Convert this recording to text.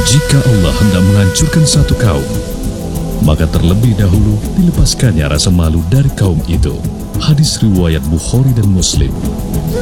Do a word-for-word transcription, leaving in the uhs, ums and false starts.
Jika Allah hendak menghancurkan satu kaum, maka terlebih dahulu dilepaskannya rasa malu dari kaum itu. Hadis riwayat Bukhari dan Muslim.